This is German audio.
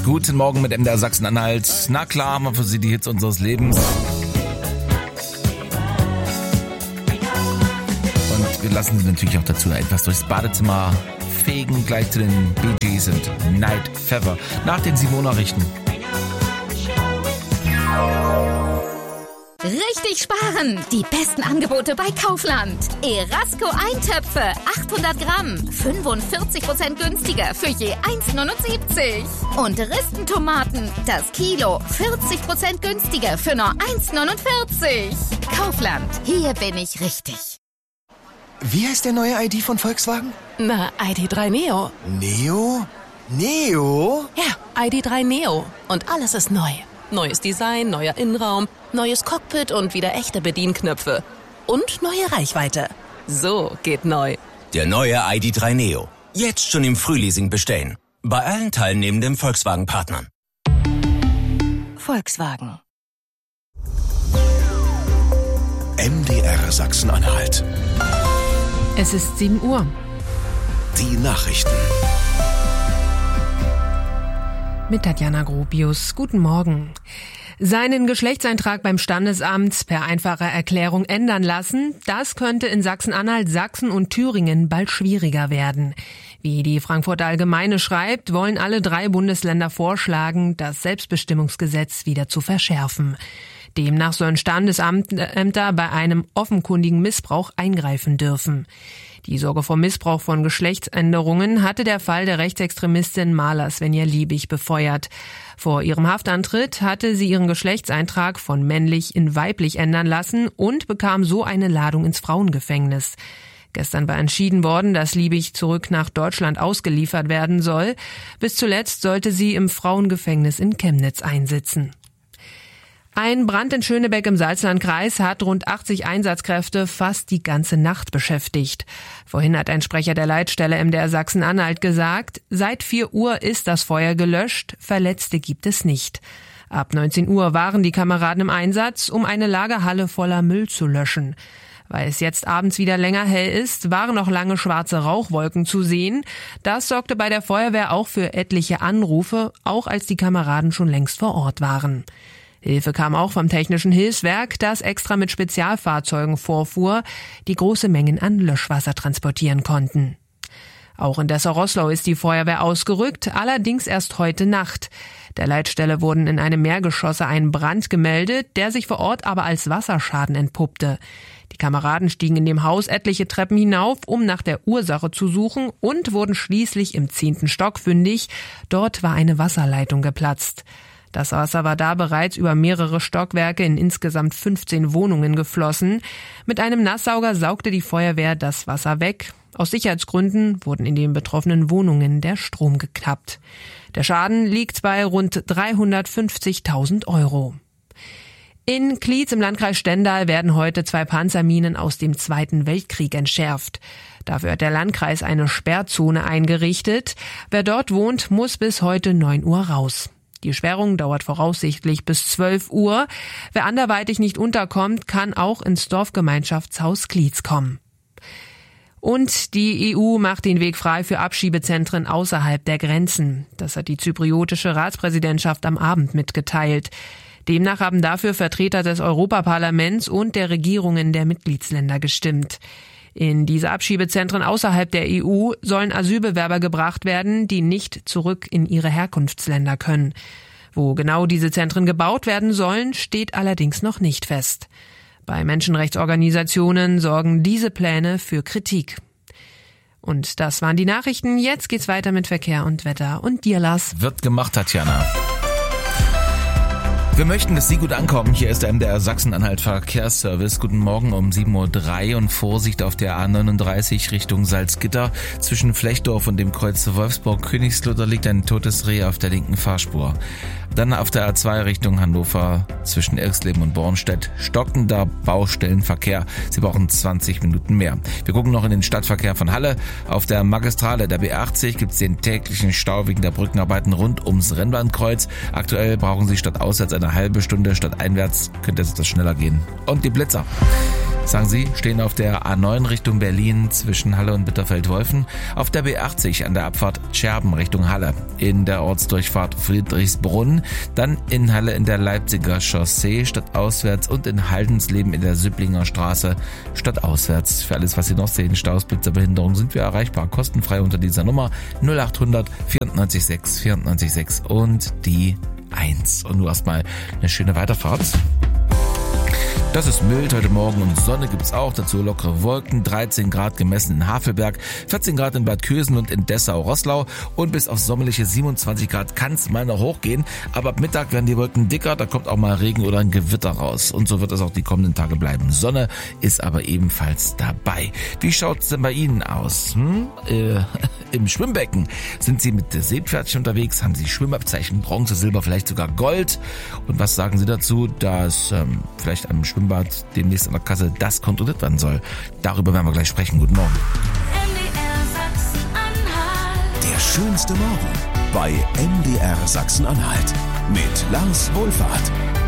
Guten Morgen mit MDR Sachsen-Anhalt. Na klar, haben wir für Sie die Hits unseres Lebens. Und wir lassen Sie natürlich auch dazu etwas durchs Badezimmer fegen, gleich zu den Bee Gees und Night Feather nach den 7 Uhr Nachrichten. Richtig sparen! Die besten Angebote bei Kaufland. Erasco Eintöpfe, 800 Gramm, 45% günstiger für je 1,79. Und Ristentomaten, das Kilo, 40% günstiger für nur 1,49. Kaufland, hier bin ich richtig. Wie heißt der neue ID von Volkswagen? Na, ID.3 Neo. Neo? Neo? Ja, ID.3 Neo. Und alles ist neu. Neues Design, neuer Innenraum, neues Cockpit und wieder echte Bedienknöpfe. Und neue Reichweite. So geht neu. Der neue ID.3 Neo. Jetzt schon im Frühleasing bestellen. Bei allen teilnehmenden Volkswagen-Partnern. Volkswagen. MDR Sachsen-Anhalt. Es ist 7 Uhr. Die Nachrichten. Mit Tatjana Gropius. Guten Morgen. Seinen Geschlechtseintrag beim Standesamt per einfacher Erklärung ändern lassen, das könnte in Sachsen-Anhalt, Sachsen und Thüringen bald schwieriger werden. Wie die Frankfurter Allgemeine schreibt, wollen alle 3 Bundesländer vorschlagen, das Selbstbestimmungsgesetz wieder zu verschärfen. Demnach sollen Standesämter bei einem offenkundigen Missbrauch eingreifen dürfen. Die Sorge vor Missbrauch von Geschlechtsänderungen hatte der Fall der Rechtsextremistin Maler Svenja Liebig befeuert. Vor ihrem Haftantritt hatte sie ihren Geschlechtseintrag von männlich in weiblich ändern lassen und bekam so eine Ladung ins Frauengefängnis. Gestern war entschieden worden, dass Liebig zurück nach Deutschland ausgeliefert werden soll. Bis zuletzt sollte sie im Frauengefängnis in Chemnitz einsitzen. Ein Brand in Schönebeck im Salzlandkreis hat rund 80 Einsatzkräfte fast die ganze Nacht beschäftigt. Vorhin hat ein Sprecher der Leitstelle MDR Sachsen-Anhalt gesagt, seit 4 Uhr ist das Feuer gelöscht, Verletzte gibt es nicht. Ab 19 Uhr waren die Kameraden im Einsatz, um eine Lagerhalle voller Müll zu löschen. Weil es jetzt abends wieder länger hell ist, waren noch lange schwarze Rauchwolken zu sehen. Das sorgte bei der Feuerwehr auch für etliche Anrufe, auch als die Kameraden schon längst vor Ort waren. Hilfe kam auch vom Technischen Hilfswerk, das extra mit Spezialfahrzeugen vorfuhr, die große Mengen an Löschwasser transportieren konnten. Auch in Dessau-Roßlau ist die Feuerwehr ausgerückt, allerdings erst heute Nacht. Der Leitstelle wurden in einem Mehrgeschosse ein Brand gemeldet, der sich vor Ort aber als Wasserschaden entpuppte. Die Kameraden stiegen in dem Haus etliche Treppen hinauf, um nach der Ursache zu suchen und wurden schließlich im 10. Stock fündig. Dort war eine Wasserleitung geplatzt. Das Wasser war da bereits über mehrere Stockwerke in insgesamt 15 Wohnungen geflossen. Mit einem Nasssauger saugte die Feuerwehr das Wasser weg. Aus Sicherheitsgründen wurden in den betroffenen Wohnungen der Strom gekappt. Der Schaden liegt bei rund 350.000 €. In Klietz im Landkreis Stendal werden heute 2 Panzerminen aus dem Zweiten Weltkrieg entschärft. Dafür hat der Landkreis eine Sperrzone eingerichtet. Wer dort wohnt, muss bis heute 9 Uhr raus. Die Sperrung dauert voraussichtlich bis 12 Uhr. Wer anderweitig nicht unterkommt, kann auch ins Dorfgemeinschaftshaus Klietz kommen. Und die EU macht den Weg frei für Abschiebezentren außerhalb der Grenzen. Das hat die zypriotische Ratspräsidentschaft am Abend mitgeteilt. Demnach haben dafür Vertreter des Europaparlaments und der Regierungen der Mitgliedsländer gestimmt. In diese Abschiebezentren außerhalb der EU sollen Asylbewerber gebracht werden, die nicht zurück in ihre Herkunftsländer können. Wo genau diese Zentren gebaut werden sollen, steht allerdings noch nicht fest. Bei Menschenrechtsorganisationen sorgen diese Pläne für Kritik. Und das waren die Nachrichten. Jetzt geht's weiter mit Verkehr und Wetter. Und dir, Lars. Wird gemacht, Tatjana. Wir möchten, dass Sie gut ankommen. Hier ist der MDR Sachsen-Anhalt Verkehrsservice. Guten Morgen um 7.03 Uhr und Vorsicht auf der A39 Richtung Salzgitter. Zwischen Flechdorf und dem Kreuz Wolfsburg-Königslutter liegt ein totes Reh auf der linken Fahrspur. Dann auf der A2 Richtung Hannover zwischen Irxleben und Bornstedt stockender Baustellenverkehr. Sie brauchen 20 Minuten mehr. Wir gucken noch in den Stadtverkehr von Halle. Auf der Magistrale der B80 gibt es den täglichen Stau wegen der Brückenarbeiten rund ums Rennbahnkreuz. Aktuell brauchen Sie statt auswärts eine halbe Stunde, statt einwärts könnte es etwas schneller gehen. Und die Blitzer. Sagen Sie, stehen auf der A9 Richtung Berlin zwischen Halle und Bitterfeld-Wolfen, auf der B80 an der Abfahrt Scherben Richtung Halle, in der Ortsdurchfahrt Friedrichsbrunn, dann in Halle in der Leipziger Chaussee stadtauswärts und in Haldensleben in der Süpplinger Straße stadtauswärts. Für alles, was Sie noch sehen, Staus, Blitzer, Behinderung, sind wir erreichbar, kostenfrei unter dieser Nummer 0800 94 6 94 6 und die 1. Und nur erstmal eine schöne Weiterfahrt. Das ist mild heute Morgen und Sonne gibt's auch, dazu lockere Wolken, 13 Grad gemessen in Havelberg, 14 Grad in Bad Kösen und in Dessau-Roßlau und bis auf sommerliche 27 Grad kann's mal noch hochgehen, aber ab Mittag werden die Wolken dicker, da kommt auch mal Regen oder ein Gewitter raus und so wird es auch die kommenden Tage bleiben. Sonne ist aber ebenfalls dabei. Wie schaut's denn bei Ihnen aus? Im Schwimmbecken sind Sie mit Seepferdchen unterwegs, haben Sie Schwimmabzeichen, Bronze, Silber, vielleicht sogar Gold und was sagen Sie dazu, dass vielleicht am Schwimmbad demnächst an der Kasse das kontrolliert werden soll. Darüber werden wir gleich sprechen. Guten Morgen. MDR Sachsen-Anhalt. Der schönste Morgen bei MDR Sachsen-Anhalt mit Lars Wohlfahrt.